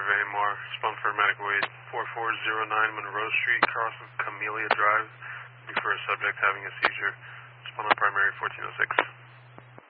AMR, spun for medical aid, 4409 Monroe Street, cross of Camellia Drive, for a subject having a seizure, spun on primary 1406.